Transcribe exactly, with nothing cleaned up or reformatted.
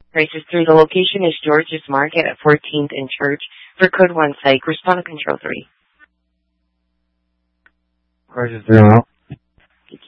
Crisis three, the location is George's Market at fourteenth and Church. For code one psych, respond to control three. Crisis three, I'm out.